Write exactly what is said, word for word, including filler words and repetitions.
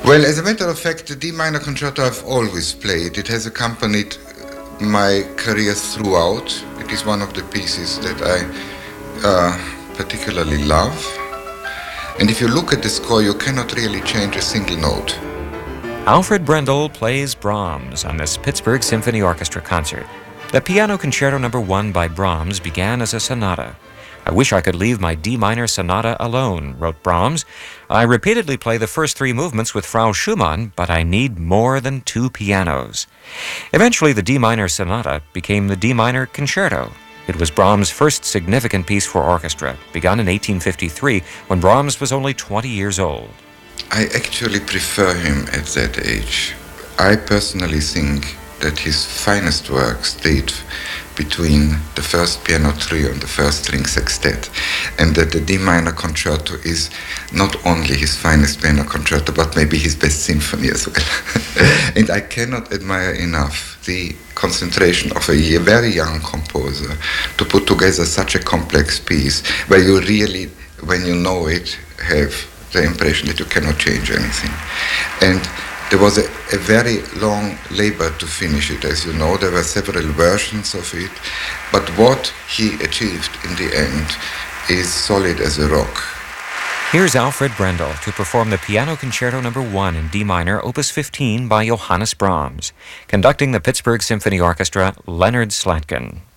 Well, as a matter of fact, the D minor concerto I've always played. It has accompanied my career throughout. It is one of the pieces that I uh, particularly love. And if you look at the score, you cannot really change a single note. Alfred Brendel plays Brahms on this Pittsburgh Symphony Orchestra concert. The Piano Concerto Number One by Brahms began as a sonata. "I wish I could leave my D minor sonata alone," wrote Brahms. "I repeatedly play the first three movements with Frau Schumann, but I need more than two pianos." Eventually, the D minor sonata became the D minor concerto. It was Brahms' first significant piece for orchestra, begun in eighteen fifty-three, when Brahms was only twenty years old. I actually prefer him at that age. I personally think that his finest works date between the first piano trio and the first string sextet, and that the D minor concerto is not only his finest piano concerto, but maybe his best symphony as well. And I cannot admire enough the concentration of a very young composer to put together such a complex piece where you really, when you know it, have the impression that you cannot change anything. And there was a, a very long labor to finish it, as you know. There were several versions of it, but what he achieved in the end is solid as a rock. Here's Alfred Brendel to perform the Piano Concerto Number One in D minor, Opus fifteen by Johannes Brahms. Conducting the Pittsburgh Symphony Orchestra, Leonard Slatkin.